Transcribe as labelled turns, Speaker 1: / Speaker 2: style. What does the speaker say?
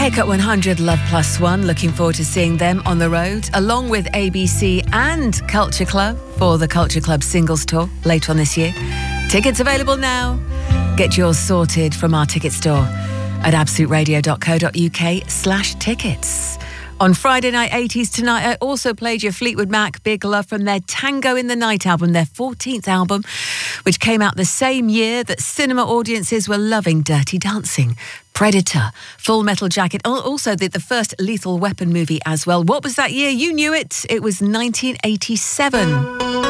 Speaker 1: Cut 100 Love Plus One, looking forward to seeing them on the road, along with ABC and Culture Club for the Culture Club Singles Tour later on this year. Tickets available now. Get yours sorted from our ticket store at absoluteradio.co.uk/tickets. On Friday Night 80s tonight, I also played your Fleetwood Mac Big Love from their Tango in the Night album, their 14th album, which came out the same year that cinema audiences were loving Dirty Dancing, Predator, Full Metal Jacket, also the first Lethal Weapon movie as well. What was that year? You knew it. It was 1987.